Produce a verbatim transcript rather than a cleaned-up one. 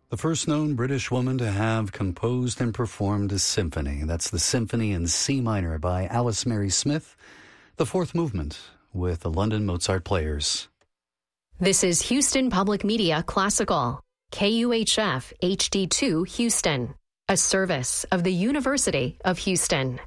The first known British woman to have composed and performed a symphony. That's the Symphony in C minor by Alice Mary Smith, the fourth movement with the London Mozart Players. This is Houston Public Media Classical, K U H F H D two Houston, a service of the University of Houston.